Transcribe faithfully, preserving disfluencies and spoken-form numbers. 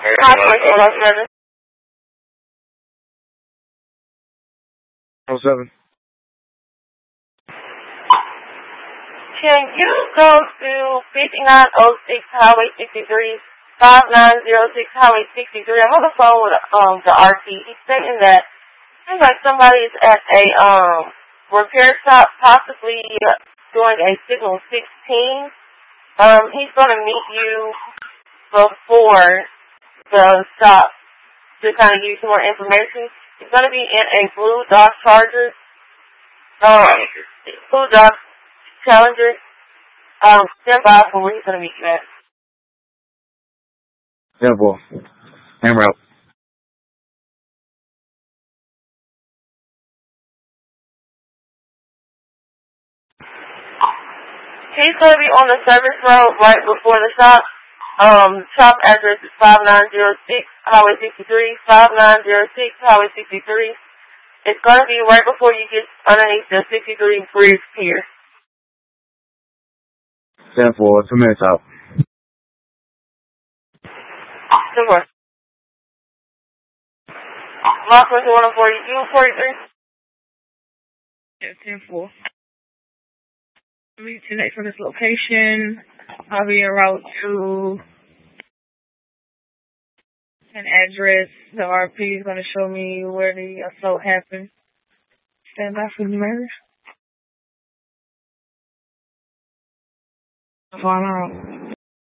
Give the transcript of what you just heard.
Operation one oh seven. oh seven. Can you go to fifty-nine oh six Highway sixty-three, five nine oh six Highway sixty-three? I'm on the phone with um the R T. He's saying that seems like somebody's at a um repair shop, possibly doing a signal sixteen. Um, he's going to meet you before the stop to kind of give you some more information. It's going to be in a Blue Dodge Charger. Um, Blue Dodge Challenger. Um, stand by for where he's going to meet you at. Yeah, boy. En route. He's going to be on the service road right before the shop. Um, shop address is five nine oh six Highway sixty-three, five nine oh six Highway sixty-three. It's going to be right before you get underneath the sixty-three bridge pier. ten four, two minutes out. Super. Lock one oh four, you forty-three? Yeah, ten four. Meet you next on this location. I'll be en route to an address. The R P is going to show me where the assault happened. Stand by for the murder. Follow.